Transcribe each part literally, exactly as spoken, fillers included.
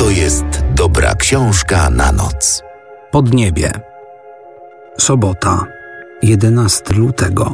to jest dobra książka na noc. Podniebie. Sobota, jedenastego lutego.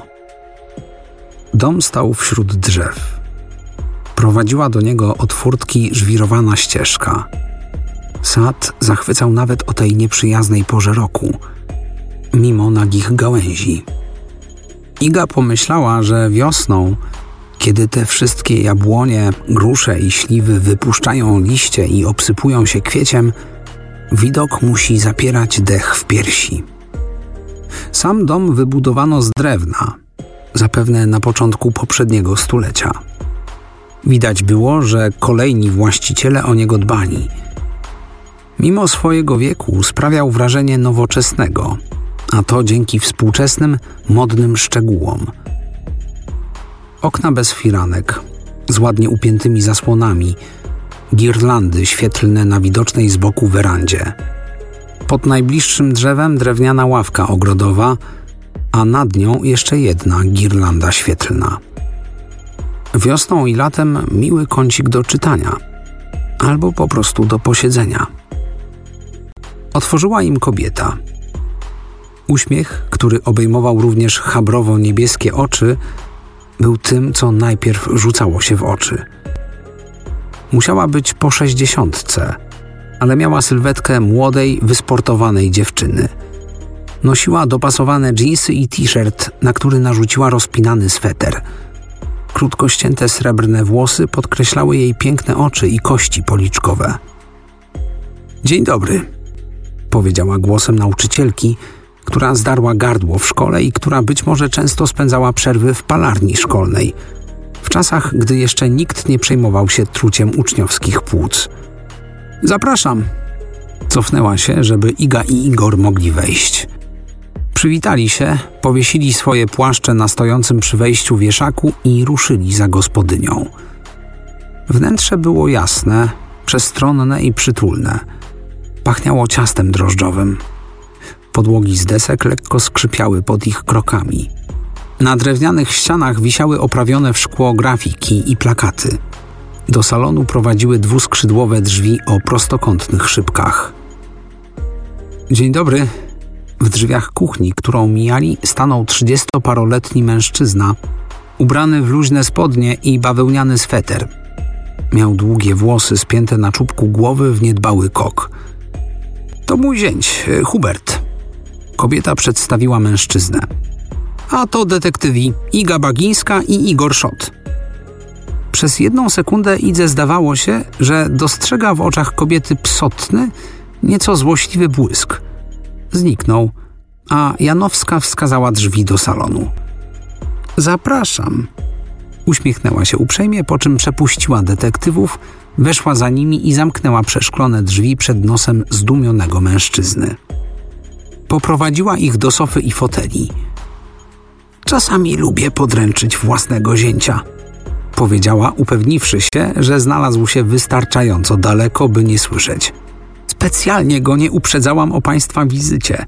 Dom stał wśród drzew. Prowadziła do niego od furtki żwirowana ścieżka. Sad zachwycał nawet o tej nieprzyjaznej porze roku, mimo nagich gałęzi. Iga pomyślała, że wiosną, kiedy te wszystkie jabłonie, grusze i śliwy wypuszczają liście i obsypują się kwieciem, widok musi zapierać dech w piersi. Sam dom wybudowano z drewna, zapewne na początku poprzedniego stulecia. Widać było, że kolejni właściciele o niego dbali. Mimo swojego wieku sprawiał wrażenie nowoczesnego, a to dzięki współczesnym, modnym szczegółom. Okna bez firanek, z ładnie upiętymi zasłonami, girlandy świetlne na widocznej z boku werandzie. Pod najbliższym drzewem drewniana ławka ogrodowa, a nad nią jeszcze jedna girlanda świetlna. Wiosną i latem miły kącik do czytania, albo po prostu do posiedzenia. Otworzyła im kobieta. Uśmiech, który obejmował również chabrowo-niebieskie oczy, był tym, co najpierw rzucało się w oczy. Musiała być po sześćdziesiątce, ale miała sylwetkę młodej, wysportowanej dziewczyny. Nosiła dopasowane dżinsy i t-shirt, na który narzuciła rozpinany sweter. Krótko ścięte srebrne włosy podkreślały jej piękne oczy i kości policzkowe. „Dzień dobry”, powiedziała głosem nauczycielki, która zdarła gardło w szkole i która być może często spędzała przerwy w palarni szkolnej, w czasach, gdy jeszcze nikt nie przejmował się truciem uczniowskich płuc. „Zapraszam”. Cofnęła się, żeby Iga i Igor mogli wejść. Przywitali się, powiesili swoje płaszcze na stojącym przy wejściu wieszaku i ruszyli za gospodynią. Wnętrze było jasne, przestronne i przytulne. Pachniało ciastem drożdżowym. Podłogi z desek lekko skrzypiały pod ich krokami. Na drewnianych ścianach wisiały oprawione w szkło grafiki i plakaty. Do salonu prowadziły dwuskrzydłowe drzwi o prostokątnych szybkach. „Dzień dobry”. W drzwiach kuchni, którą mijali, stanął trzydziestoparoletni mężczyzna, ubrany w luźne spodnie i bawełniany sweter. Miał długie włosy spięte na czubku głowy w niedbały kok. „To mój zięć, Hubert”. Kobieta przedstawiła mężczyznę. „A to detektywi Iga Bagińska i Igor Szot”. Przez jedną sekundę Idze zdawało się, że dostrzega w oczach kobiety psotny, nieco złośliwy błysk. Zniknął, a Janowska wskazała drzwi do salonu. „Zapraszam”. Uśmiechnęła się uprzejmie, po czym przepuściła detektywów, weszła za nimi i zamknęła przeszklone drzwi przed nosem zdumionego mężczyzny. Poprowadziła ich do sofy i foteli. „Czasami lubię podręczyć własnego zięcia”, powiedziała, upewniwszy się, że znalazł się wystarczająco daleko, by nie słyszeć. „Specjalnie go nie uprzedzałam o państwa wizycie”.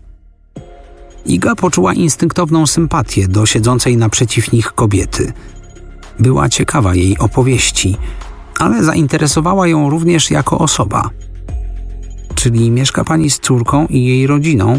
Iga poczuła instynktowną sympatię do siedzącej naprzeciw nich kobiety. Była ciekawa jej opowieści, ale zainteresowała ją również jako osoba. „Czyli mieszka pani z córką i jej rodziną?”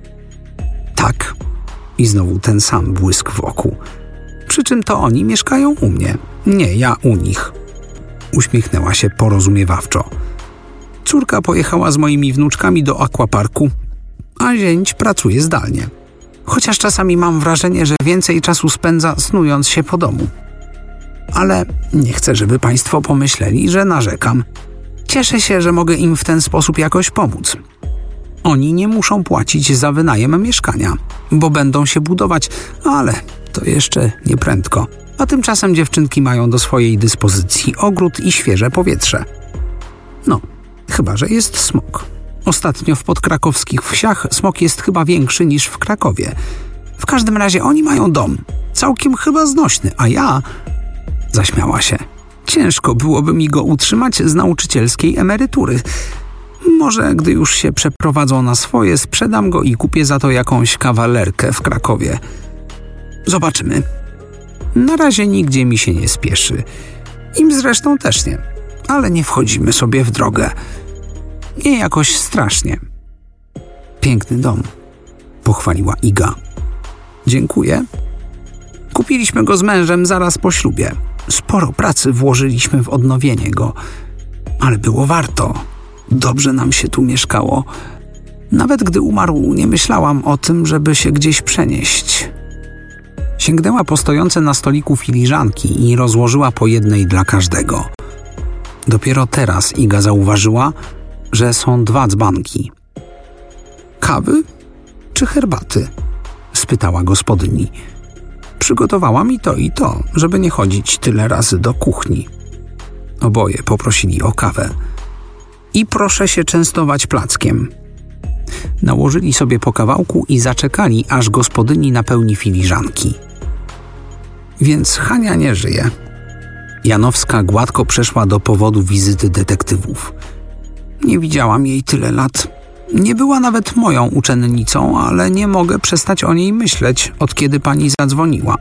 „Tak”. I znowu ten sam błysk w oku. „Przy czym to oni mieszkają u mnie, nie ja u nich”. Uśmiechnęła się porozumiewawczo. „Córka pojechała z moimi wnuczkami do aquaparku, a zięć pracuje zdalnie. Chociaż czasami mam wrażenie, że więcej czasu spędza snując się po domu. Ale nie chcę, żeby państwo pomyśleli, że narzekam. Cieszę się, że mogę im w ten sposób jakoś pomóc. Oni nie muszą płacić za wynajem mieszkania, bo będą się budować, ale to jeszcze nie prędko. A tymczasem dziewczynki mają do swojej dyspozycji ogród i świeże powietrze. No, chyba że jest smok. Ostatnio w podkrakowskich wsiach smok jest chyba większy niż w Krakowie. W każdym razie oni mają dom, całkiem chyba znośny, a ja...” Zaśmiała się. „Ciężko byłoby mi go utrzymać z nauczycielskiej emerytury. Może gdy już się przeprowadzą na swoje, sprzedam go i kupię za to jakąś kawalerkę w Krakowie. Zobaczymy. Na razie nigdzie mi się nie spieszy. Im zresztą też nie. Ale nie wchodzimy sobie w drogę. Nie jakoś strasznie. Piękny dom, pochwaliła Iga. Dziękuję. Kupiliśmy go z mężem zaraz po ślubie. Sporo pracy włożyliśmy w odnowienie go, ale było warto. Dobrze nam się tu mieszkało. Nawet gdy umarł, nie myślałam o tym, żeby się gdzieś przenieść. Sięgnęła po stojące na stoliku filiżanki i rozłożyła po jednej dla każdego. Dopiero teraz Iga zauważyła, że są dwa dzbanki. Kawy czy herbaty? Spytała gospodyni. Przygotowała mi to i to, żeby nie chodzić tyle razy do kuchni. Oboje poprosili o kawę. I proszę się częstować plackiem. Nałożyli sobie po kawałku i zaczekali, aż gospodyni napełni filiżanki. Więc Hania nie żyje. Janowska gładko przeszła do powodu wizyty detektywów. Nie widziałam jej tyle lat. Nie była nawet moją uczennicą, ale nie mogę przestać o niej myśleć, od kiedy pani zadzwoniła.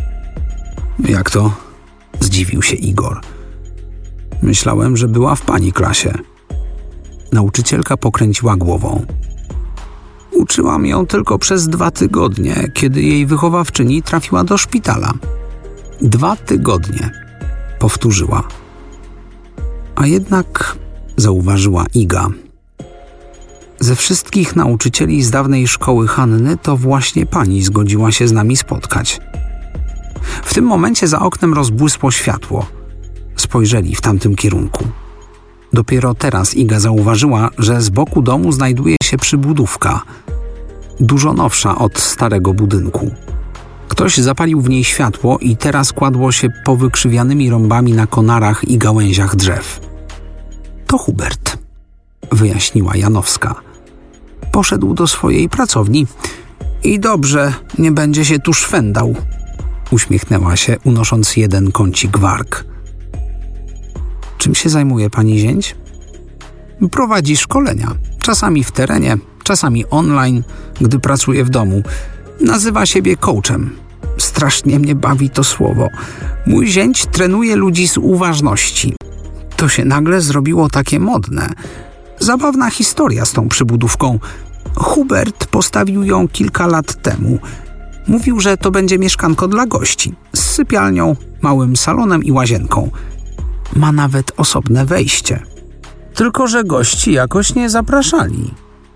Jak to? Zdziwił się Igor. Myślałem, że była w pani klasie. Nauczycielka pokręciła głową. Uczyłam ją tylko przez dwa tygodnie, kiedy jej wychowawczyni trafiła do szpitala. Dwa tygodnie, powtórzyła. A jednak, zauważyła Iga, ze wszystkich nauczycieli z dawnej szkoły Hanny to właśnie pani zgodziła się z nami spotkać. W tym momencie za oknem rozbłysło światło. Spojrzeli w tamtym kierunku. Dopiero teraz Iga zauważyła, że z boku domu znajduje się przybudówka, dużo nowsza od starego budynku. Ktoś zapalił w niej światło i teraz kładło się powykrzywianymi rąbami na konarach i gałęziach drzew. To Hubert, wyjaśniła Janowska. Poszedł do swojej pracowni i dobrze, nie będzie się tu szwendał. Uśmiechnęła się, unosząc jeden kącik warg. Czym się zajmuje pani zięć? Prowadzi szkolenia, czasami w terenie, czasami online, gdy pracuje w domu. Nazywa siebie coachem. Strasznie mnie bawi to słowo. Mój zięć trenuje ludzi z uważności. To się nagle zrobiło takie modne. Zabawna historia z tą przybudówką. Hubert postawił ją kilka lat temu. Mówił, że to będzie mieszkanko dla gości, z sypialnią, małym salonem i łazienką. Ma nawet osobne wejście. Tylko że gości jakoś nie zapraszali.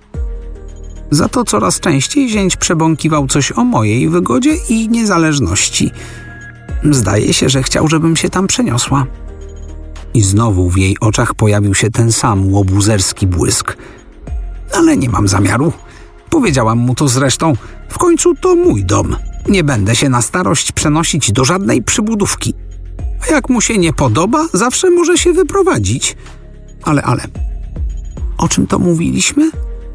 Za to coraz częściej zięć przebąkiwał coś o mojej wygodzie i niezależności. Zdaje się, że chciał, żebym się tam przeniosła. I znowu w jej oczach pojawił się ten sam łobuzerski błysk. Ale nie mam zamiaru. Powiedziałam mu to zresztą. W końcu to mój dom. Nie będę się na starość przenosić do żadnej przybudówki. A jak mu się nie podoba, zawsze może się wyprowadzić. Ale, ale... O czym to mówiliśmy?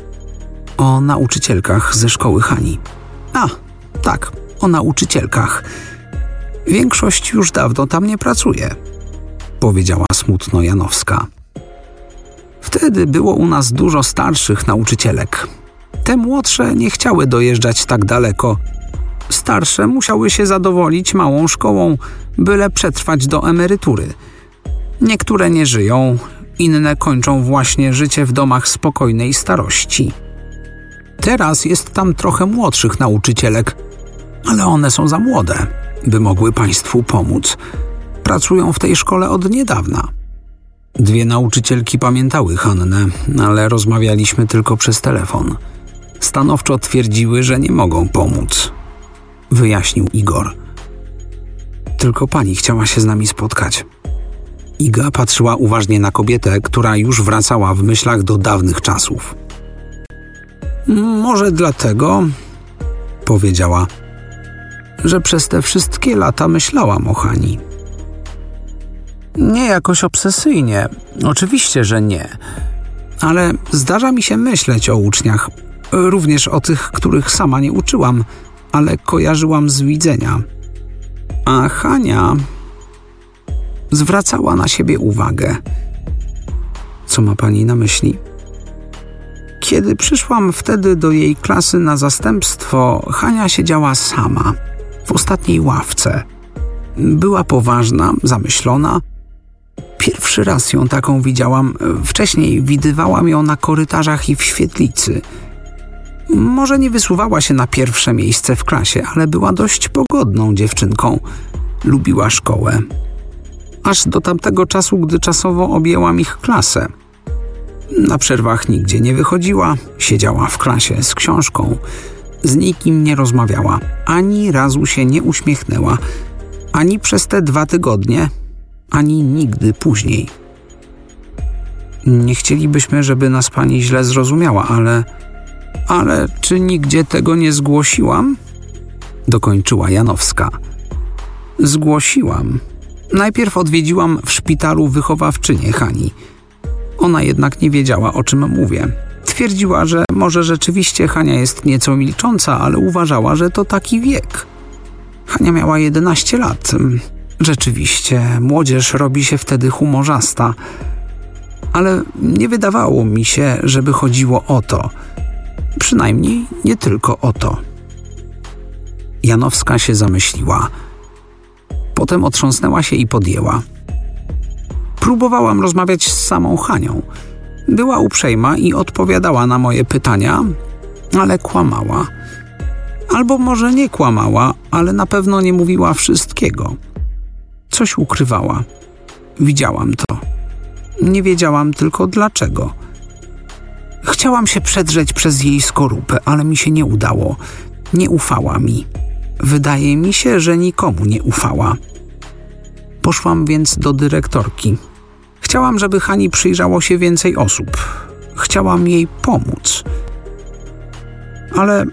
O nauczycielkach ze szkoły Hani. A, tak, o nauczycielkach. Większość już dawno tam nie pracuje, powiedziała smutno Janowska. Wtedy było u nas dużo starszych nauczycielek. Te młodsze nie chciały dojeżdżać tak daleko. Starsze musiały się zadowolić małą szkołą, byle przetrwać do emerytury. Niektóre nie żyją, inne kończą właśnie życie w domach spokojnej starości. Teraz jest tam trochę młodszych nauczycielek, ale one są za młode, by mogły państwu pomóc. Pracują w tej szkole od niedawna. Dwie nauczycielki pamiętały Hannę, ale rozmawialiśmy tylko przez telefon. Stanowczo twierdziły, że nie mogą pomóc, wyjaśnił Igor. Tylko pani chciała się z nami spotkać. Iga patrzyła uważnie na kobietę, która już wracała w myślach do dawnych czasów. Może dlatego, powiedziała, że przez te wszystkie lata myślałam o Hani. Nie jakoś obsesyjnie, oczywiście, że nie. Ale zdarza mi się myśleć o uczniach, również o tych, których sama nie uczyłam, ale kojarzyłam z widzenia. A Hania zwracała na siebie uwagę. Co ma pani na myśli? Kiedy przyszłam wtedy do jej klasy na zastępstwo, Hania siedziała sama, w ostatniej ławce. Była poważna, zamyślona. Pierwszy Pierwszy raz ją taką widziałam. Wcześniej widywałam ją na korytarzach i w świetlicy. Może nie wysuwała się na pierwsze miejsce w klasie, ale była dość pogodną dziewczynką. Lubiła szkołę. Aż do tamtego czasu, gdy czasowo objęłam ich klasę. Na przerwach nigdzie nie wychodziła, siedziała w klasie z książką. Z nikim nie rozmawiała, ani razu się nie uśmiechnęła, ani przez te dwa tygodnie, ani nigdy później. Nie chcielibyśmy, żeby nas pani źle zrozumiała, ale... Ale czy nigdzie tego nie zgłosiłam? Dokończyła Janowska. Zgłosiłam. Najpierw odwiedziłam w szpitalu wychowawczynię Hani. Ona jednak nie wiedziała, o czym mówię. Twierdziła, że może rzeczywiście Hania jest nieco milcząca, ale uważała, że to taki wiek. Hania miała jedenaście lat. Rzeczywiście, młodzież robi się wtedy humorzasta. Ale nie wydawało mi się, żeby chodziło o to. Przynajmniej nie tylko o to. Janowska się zamyśliła. Potem otrząsnęła się i podjęła. Próbowałam rozmawiać z samą Hanią. Była uprzejma i odpowiadała na moje pytania, ale kłamała. Albo może nie kłamała, ale na pewno nie mówiła wszystkiego. Coś ukrywała. Widziałam to. Nie wiedziałam tylko dlaczego. Chciałam się przedrzeć przez jej skorupę, ale mi się nie udało. Nie ufała mi. Wydaje mi się, że nikomu nie ufała. Poszłam więc do dyrektorki. Chciałam, żeby Hani przyjrzało się więcej osób. Chciałam jej pomóc. Ale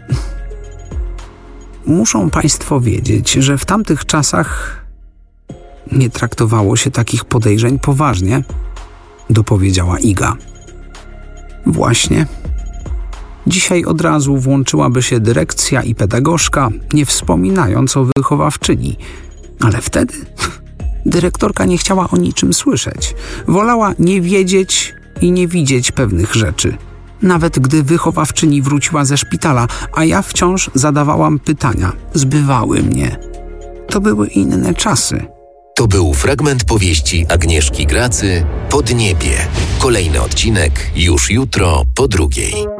muszą państwo wiedzieć, że w tamtych czasach nie traktowało się takich podejrzeń poważnie, dopowiedziała Iga. Właśnie. Dzisiaj od razu włączyłaby się dyrekcja i pedagogzka, nie wspominając o wychowawczyni. Ale wtedy dyrektorka nie chciała o niczym słyszeć. Wolała nie wiedzieć i nie widzieć pewnych rzeczy. Nawet gdy wychowawczyni wróciła ze szpitala, a ja wciąż zadawałam pytania. Zbywały mnie. To były inne czasy. To był fragment powieści Agnieszki Gracy Podniebie. Kolejny odcinek już jutro po drugiej.